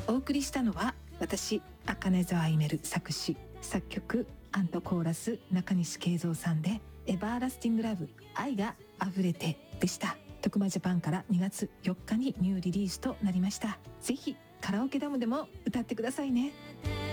お送りしたのは私茜沢いめる、作詞作曲コーラス中西慶三さんでエバーラスティングラブ、愛が溢れてでした。徳間ジャパンから2月4日にニューリリースとなりました。ぜひカラオケダムでも歌ってくださいね。